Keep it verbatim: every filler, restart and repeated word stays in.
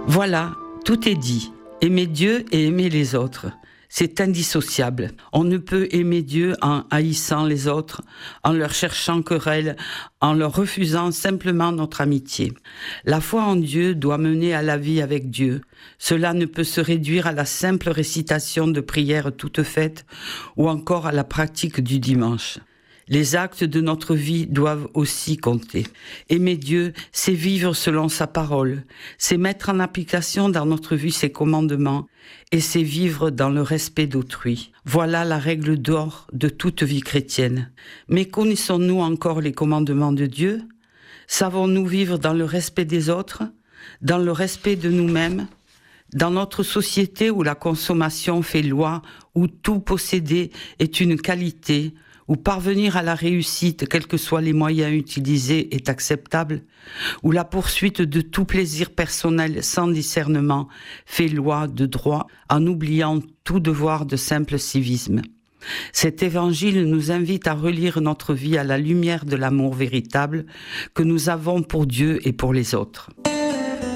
Voilà, tout est dit. Aimer Dieu et aimer les autres. C'est indissociable. On ne peut aimer Dieu en haïssant les autres, en leur cherchant querelle, en leur refusant simplement notre amitié. La foi en Dieu doit mener à la vie avec Dieu. Cela ne peut se réduire à la simple récitation de prières toutes faites ou encore à la pratique du dimanche. Les actes de notre vie doivent aussi compter. Aimer Dieu, c'est vivre selon sa parole, c'est mettre en application dans notre vie ses commandements et c'est vivre dans le respect d'autrui. Voilà la règle d'or de toute vie chrétienne. Mais connaissons-nous encore les commandements de Dieu ? Savons-nous vivre dans le respect des autres, dans le respect de nous-mêmes ? Dans notre société où la consommation fait loi, où tout posséder est une qualité, où parvenir à la réussite, quels que soient les moyens utilisés, est acceptable, où la poursuite de tout plaisir personnel sans discernement fait loi de droit, en oubliant tout devoir de simple civisme. Cet évangile nous invite à relire notre vie à la lumière de l'amour véritable que nous avons pour Dieu et pour les autres.